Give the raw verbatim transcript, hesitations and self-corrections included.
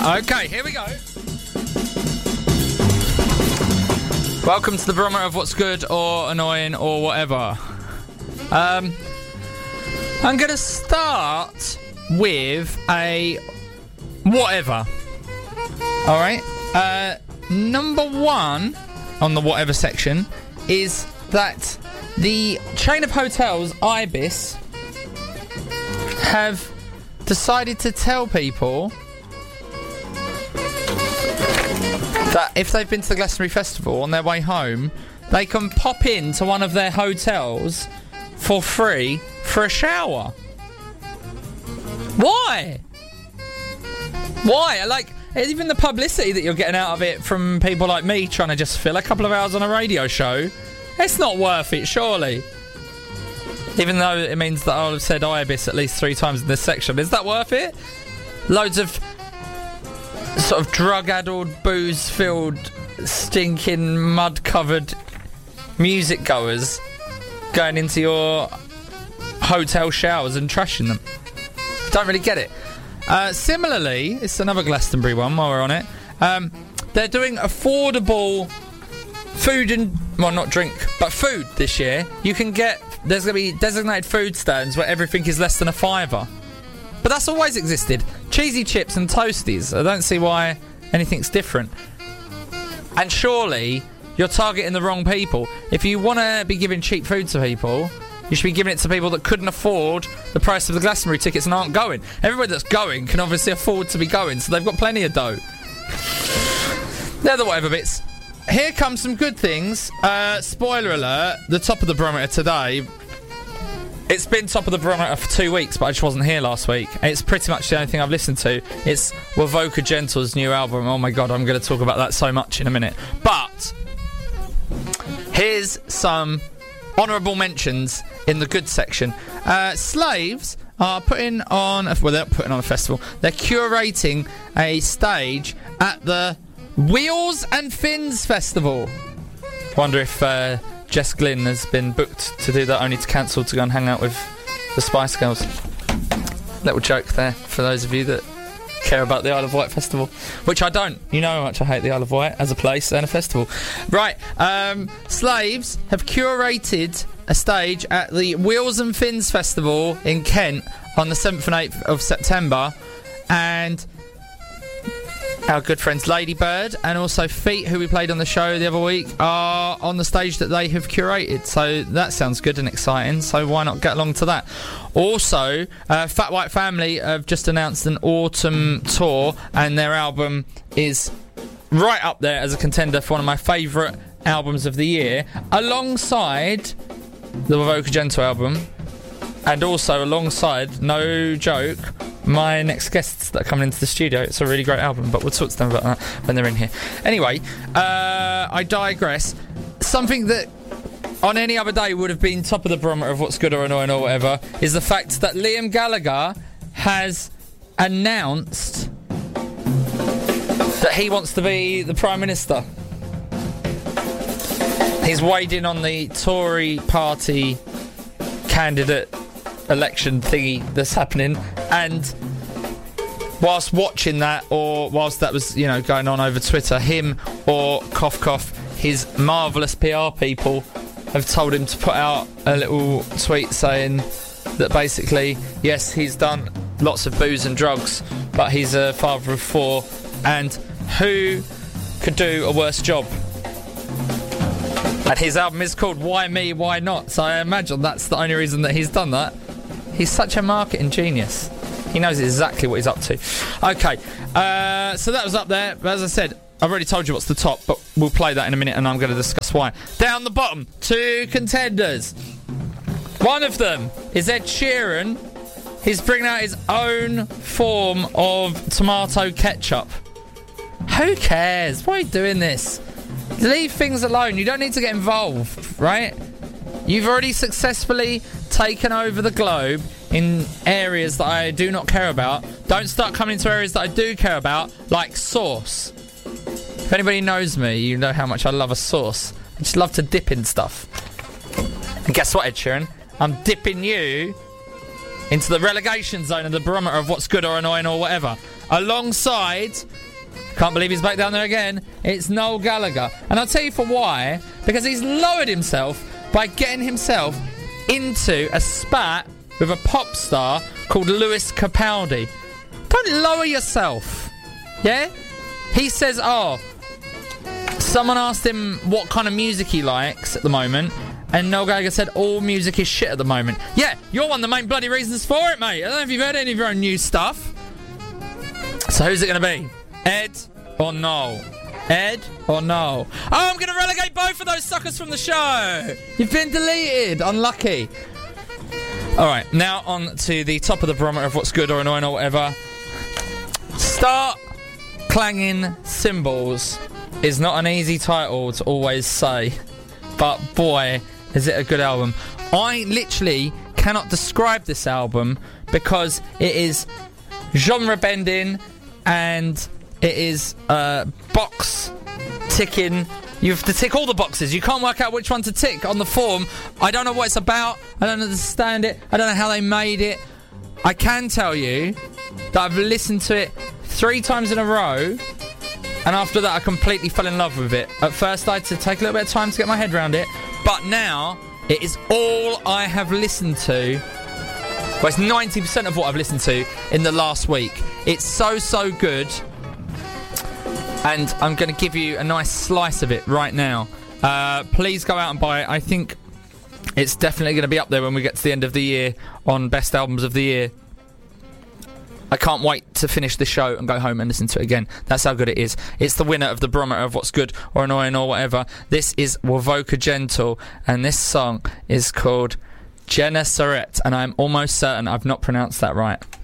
Okay, here we go. Welcome to the barometer of what's good or annoying or whatever. Um, I'm going to start with a whatever. All right. Uh, number one on the whatever section is that the chain of hotels Ibis have decided to tell people that if they've been to the Glastonbury Festival on their way home, they can pop into one of their hotels for free for a shower. Why? Why? Like, even the publicity that you're getting out of it from people like me trying to just fill a couple of hours on a radio show, it's not worth it, surely. Even though it means that I'll have said Ibis at least three times in this section. Is that worth it? Loads of sort of drug-addled, booze-filled, stinking, mud-covered music goers going into your hotel showers and trashing them. Don't really get it. Uh, similarly, it's another Glastonbury one while we're on it. Um, they're doing affordable food and, well, not drink, but food this year. You can get, there's going to be designated food stands where everything is less than a fiver. But that's always existed. Cheesy chips and toasties. I don't see why anything's different. And surely you're targeting the wrong people. If you want to be giving cheap food to people, you should be giving it to people that couldn't afford the price of the Glastonbury tickets and aren't going. Everybody that's going can obviously afford to be going, so they've got plenty of dough. They're the whatever bits. Here comes some good things. Uh, spoiler alert, the top of the barometer today. It's been top of the barometer for two weeks, but I just wasn't here last week. It's pretty much the only thing I've listened to. It's Wovoka Gentle's new album. Oh my god, I'm going to talk about that so much in a minute. But here's some honourable mentions in the good section. Uh, Slaves are putting on... A, well, they're not putting on a festival. They're curating a stage at the Wheels and Fins Festival. Wonder if... Uh, Jess Glynn has been booked to do that, only to cancel to go and hang out with the Spice Girls. Little joke there for those of you that care about the Isle of Wight Festival, which I don't. You know how much I hate the Isle of Wight as a place and a festival. Right, um, Slaves have curated a stage at the Wheels and Fins Festival in Kent on the seventh and eighth of September, and our good friends Ladybird and also Feet, who we played on the show the other week, are on the stage that they have curated. So that sounds good and exciting, so why not get along to that? Also, uh, Fat White Family have just announced an autumn tour, and their album is right up there as a contender for one of my favourite albums of the year, alongside the Wovoka Gentle album, and also alongside, no joke, my next guests that are coming into the studio. It's a really great album, but we'll talk to them about that when they're in here. Anyway, uh, I digress. Something that on any other day would have been top of the barometer of what's good or annoying or whatever is the fact that Liam Gallagher has announced that he wants to be the Prime Minister. He's weighed in on the Tory party candidate election thingy that's happening, and whilst watching that, or whilst that was, you know, going on over Twitter, him or cough cough, his marvellous P R people have told him to put out a little tweet saying that basically, yes, he's done lots of booze and drugs, but he's a father of four, and who could do a worse job? And his album is called Why Me, Why Not? So I imagine that's the only reason that he's done that. He's such a marketing genius. He knows exactly what he's up to. Okay, uh, so that was up there. But as I said, I've already told you what's the top, but we'll play that in a minute and I'm going to discuss why. Down the bottom, two contenders. One of them is Ed Sheeran. He's bringing out his own form of tomato ketchup. Who cares? Why are you doing this? Leave things alone. You don't need to get involved, right? You've already successfully taken over the globe in areas that I do not care about. Don't start coming into areas that I do care about, like sauce. If anybody knows me, you know how much I love a sauce. I just love to dip in stuff. And guess what, Ed Sheeran? I'm dipping you into the relegation zone of the barometer of what's good or annoying or whatever. alongside, can't believe he's back down there again, it's Noel Gallagher. And I'll tell you for why. Because he's lowered himself by getting himself into a spat with a pop star called Lewis Capaldi. Don't lower yourself. Yeah? He says, oh, someone asked him what kind of music he likes at the moment, and Noel Gallagher said all music is shit at the moment. Yeah, you're one of the main bloody reasons for it, mate. I don't know if you've heard any of your own new stuff. So who's it going to be? Ed or Noel? Ed or Noel? Oh, I'm going to relegate both of those suckers from the show. You've been deleted. Unlucky. All right, now on to the top of the barometer of what's good or annoying or whatever. Start Clanging Cymbals is not an easy title to always say, but boy, is it a good album. I literally cannot describe this album because it is genre bending and it is uh, box ticking. You have to tick all the boxes. You can't work out which one to tick on the form. I don't know what it's about. I don't understand it. I don't know how they made it. I can tell you that I've listened to it three times in a row, and after that I completely fell in love with it. At first I had to take a little bit of time to get my head around it, but now it is all I have listened to. Well, it's ninety percent of what I've listened to in the last week. It's so, so good. And I'm going to give you a nice slice of it right now. Uh, please go out and buy it. I think it's definitely going to be up there when we get to the end of the year on Best Albums of the Year. I can't wait to finish the show and go home and listen to it again. That's how good it is. It's the winner of the barometer of what's good or annoying or whatever. This is Wovoka Gentle, and this song is called Genesaret, and I'm almost certain I've not pronounced that right.